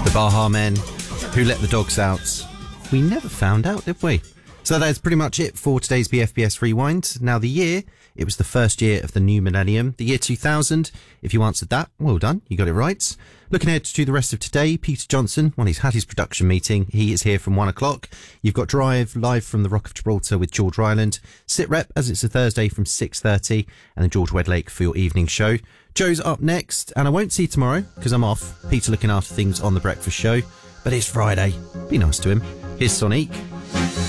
The Baha Men, who let the dogs out? We never found out, did we? So that's pretty much it for today's BFBS Rewind. Now, the year, it was the first year of the new millennium, the year 2000. If you answered that, well done, you got it right. Looking ahead to the rest of today, Peter Johnson, when he's had his production meeting, he is here from 1 o'clock. You've got Drive live from the Rock of Gibraltar with George Ryland. Sit Rep, as it's a Thursday, from 6:30, and then George Wedlake for your evening show. Joe's up next, and I won't see you tomorrow because I'm off. Peter looking after things on the breakfast show, but it's Friday. Be nice to him. Here's Sonique.